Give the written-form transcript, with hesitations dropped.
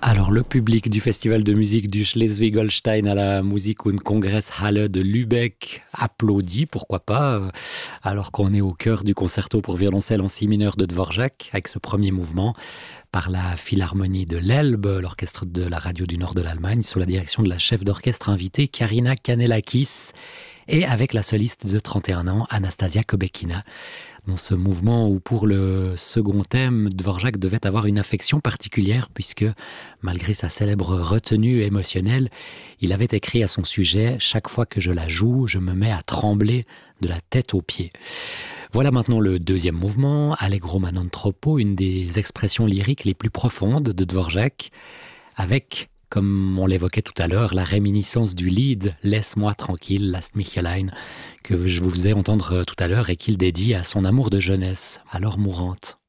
Alors, le public du Festival de musique du Schleswig-Holstein à la Musik- und Kongresshalle de Lübeck applaudit, pourquoi pas, alors qu'on est au cœur du concerto pour violoncelle en si mineur de Dvorak, avec ce premier mouvement, par la Philharmonie de l'Elbe, l'orchestre de la radio du nord de l'Allemagne, sous la direction de la chef d'orchestre invitée Karina Kanellakis, et avec la soliste de 31 ans, Anastasia Kobekina. Dans ce mouvement où pour le second thème, Dvorak devait avoir une affection particulière puisque, malgré sa célèbre retenue émotionnelle, il avait écrit à son sujet « Chaque fois que je la joue, je me mets à trembler de la tête aux pieds ». Voilà maintenant le deuxième mouvement, Allegro ma non troppo, une des expressions lyriques les plus profondes de Dvorak, avec, comme on l'évoquait tout à l'heure, la réminiscence du lied « Laisse-moi tranquille, Lass mich allein » que je vous faisais entendre tout à l'heure et qu'il dédie à son amour de jeunesse, alors mourante.